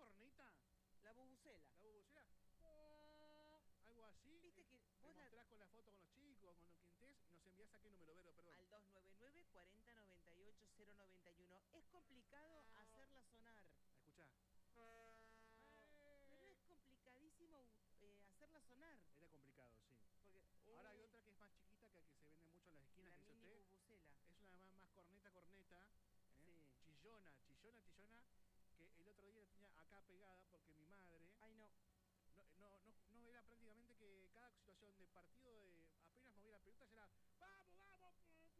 corneta? La bubucela. ¿La bubucela? Algo así. Viste que Te vos mostrás con la foto con los chicos, con lo que estés, y nos envías a qué número, Vero, perdón. al 299 40 98 091. Es complicado hacerla sonar. Escuchá. Pero es complicadísimo hacerla sonar. Era complicado, sí. Porque ahora hay otra que es más chiquita, que se vende mucho en las esquinas, la que dice mini usted. bubucela. Es una más corneta, Sí. chillona, que el otro día la tenía acá pegada porque mi madre... Ay, no. No era prácticamente que cada situación de partido, apenas movía la pelota, ya era ¡vamos, vamos!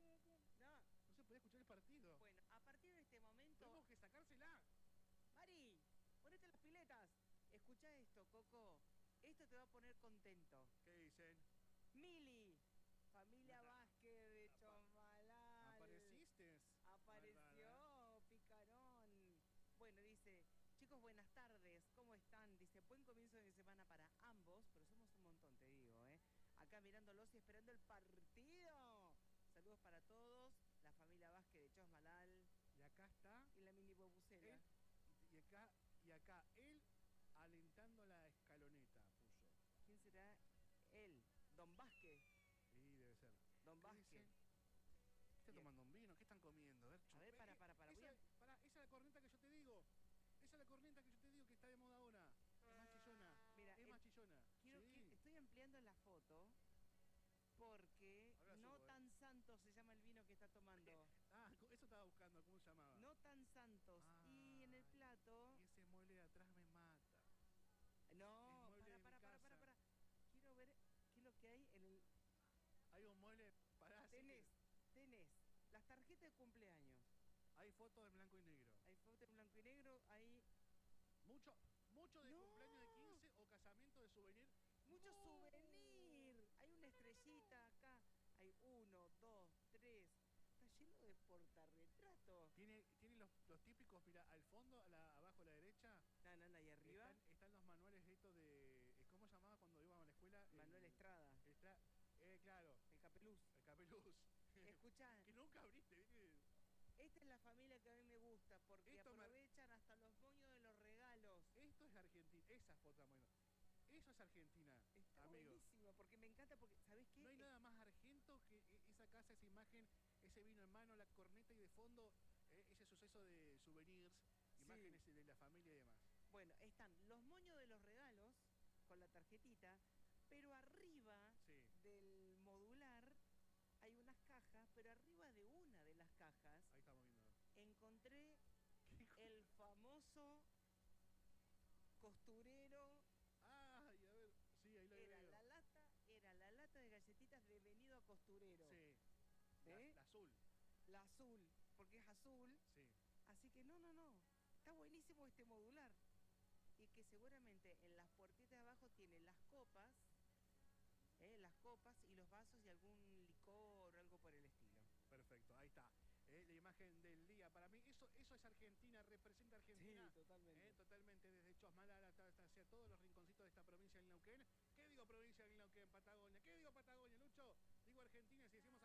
No se podía escuchar el partido. Bueno, a partir de este momento... Tenemos que sacársela. Mari, ponete las piletas. Escucha esto, Coco. Esto te va a poner contento. ¿Qué dicen? Mili, familia Vázquez de Chosmalal. ¿Apareciste? Apareció, malvada. picarón. Bueno, dice, chicos, buenas tardes, ¿cómo están? Dice, buen comienzo de semana para ambos, pero somos un montón, te digo, acá mirándolos y esperando el partido. Saludos para todos, la familia Vázquez de Chosmalal. Y acá está. Y la mini bubucela. Y acá él alentando la escaloneta puso. ¿Quién será él? ¿Don Vázquez? Sí, debe ser. Don Vázquez. ¿Está tomando un vino? ¿Qué están comiendo? A ver, para. Esa es la corneta que yo te digo. Esa es la corneta que yo te digo que está de moda ahora. Es más chillona. Mira, es más chillona. Estoy ampliando la foto porque No Tan Santo se llama el vino que está tomando. Eso estaba buscando, ¿cómo se llamaba? No Tan Santos. Y en el plato... Y ese mueble de atrás me mata. No, para. Quiero ver qué es lo que hay en el... Hay un mueble... Tenés las tarjetas de cumpleaños. Hay fotos en blanco y negro. Hay fotos en blanco y negro, hay... Mucho de cumpleaños de 15 o casamiento de souvenir. Mucho souvenir. Hay una estrellita acá. Hay 1, 2, 3. Está lleno de portarretratos. Tiene los típicos, mira, al fondo, abajo a la derecha. No, ahí arriba. Están los manuales estos de... ¿Cómo se llamaba cuando íbamos a la escuela? Manuel Estrada. Claro. El Capeluz. Escuchá. Que nunca abriste, ¿viste? Esta es la familia que a mí me gusta, porque aprovechan hasta los moños de los regalos. Esto es Argentina. Esa foto, bueno. Eso es Argentina, está amigos. Buenísimo, porque me encanta, porque, ¿sabés qué? No hay nada más argento que esa casa, esa imagen, ese vino en mano, la corneta y de fondo, ese suceso de souvenirs, imágenes de la familia y demás. Bueno, están los moños de los regalos con la tarjetita, pero arriba del modular hay unas cajas, pero arriba de una de las cajas... Ahí estamos viendo. Encontré el famoso costurero... Ay, a ver, sí, ahí lo veo. Era la lata de galletitas de Venido a Costurero. Sí. La azul. La azul, porque es azul. Sí. Así que no. Está buenísimo este modular. Y que seguramente en las puertitas de abajo tiene las copas y los vasos y algún licor o algo por el estilo. Perfecto, ahí está. La imagen del día. Para mí, eso es Argentina, representa Argentina. Sí, totalmente. Totalmente, desde Chosmalal hasta hacia todos los rinconcitos de esta provincia del Neuquén. ¿Qué digo provincia del Neuquén? Patagonia. ¿Qué digo Patagonia, Lucho? Digo Argentina, si decimos